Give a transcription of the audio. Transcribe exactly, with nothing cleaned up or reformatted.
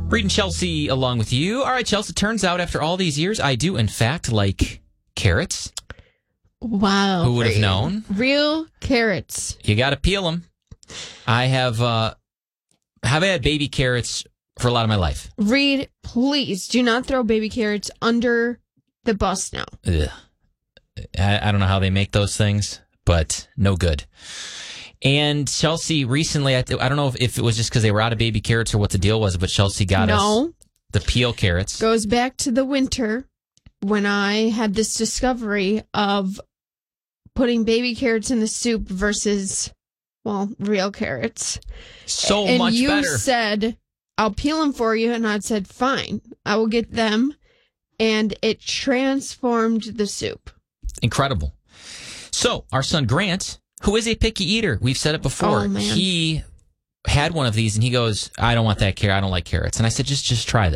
Reading Chelsea along with you. All right, Chelsea, turns out after all these years, I do, in fact, like carrots. Wow. Who would have Reed. known? Real carrots. You got to peel them. I have uh, have had baby carrots for a lot of my life. Reed, please do not throw baby carrots under the bus now. Ugh. I, I don't know how they make those things, but no good. And Chelsea recently, I, th- I don't know if, if it was just because they were out of baby carrots or what the deal was, but Chelsea got no. us the peel carrots. Goes back to the winter when I had this discovery of putting baby carrots in the soup versus, well, real carrots. So and much you better. said, I'll peel them for you. And I said, fine, I will get them. And it transformed the soup. Incredible. So our son Grant, who is a picky eater, we've said it before, Oh, man. he had one of these and he goes, I don't want that carrot. I don't like carrots. And I said, just just try this.